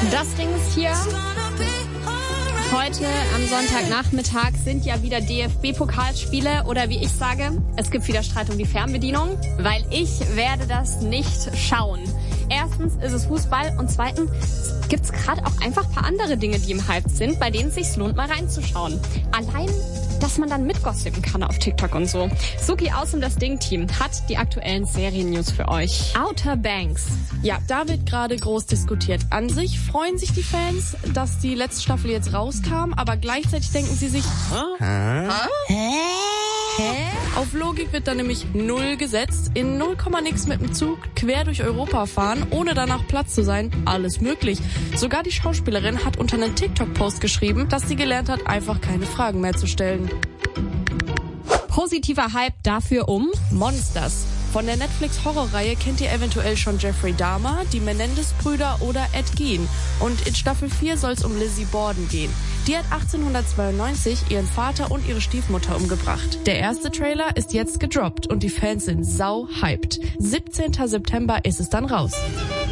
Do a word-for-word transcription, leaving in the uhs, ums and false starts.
Das Ding ist hier. Heute am Sonntagnachmittag sind ja wieder D F B-Pokalspiele oder wie ich sage, es gibt wieder Streit um die Fernbedienung, weil ich werde das nicht schauen. Erstens ist es Fußball und zweitens gibt's gerade auch einfach ein paar andere Dinge, die im Hype sind, bei denen es sich lohnt, mal reinzuschauen. Allein, dass man dann mitgossipen kann auf TikTok und so. Suki aus um das Ding-Team hat die aktuellen Serien-News für euch. Outer Banks. Ja, da wird gerade groß diskutiert. An sich freuen sich die Fans, dass die letzte Staffel jetzt rauskam, aber gleichzeitig denken sie sich, Hä? Hä? Hä? Auf Logik wird da nämlich null gesetzt. In null Komma nix mit dem Zug quer durch Europa fahren, ohne danach Platz zu sein. Alles möglich. Sogar die Schauspielerin hat unter einen TikTok-Post geschrieben, dass sie gelernt hat, einfach keine Fragen mehr zu stellen. Positiver Hype dafür um Monsters. Von der Netflix-Horrorreihe kennt ihr eventuell schon Jeffrey Dahmer, die Menendez-Brüder oder Ed Gein. Und in Staffel vier soll es um Lizzie Borden gehen. Die hat achtzehnhundertzweiundneunzig ihren Vater und ihre Stiefmutter umgebracht. Der erste Trailer ist jetzt gedroppt und die Fans sind sau hyped. siebzehnten September ist es dann raus.